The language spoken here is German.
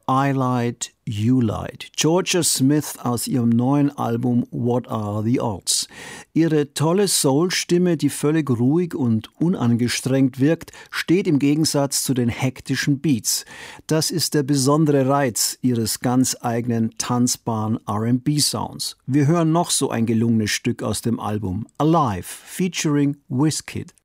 I Lied, You Lied. Georgia Smith aus ihrem neuen Album What Are the Odds. Ihre tolle Soul-Stimme, die völlig ruhig und unangestrengt wirkt, steht im Gegensatz zu den hektischen Beats. Das ist der besondere Reiz ihres ganz eigenen tanzbaren R&B-Sounds. Wir hören noch so ein gelungenes Stück aus dem Album, Alive, featuring Wizkid.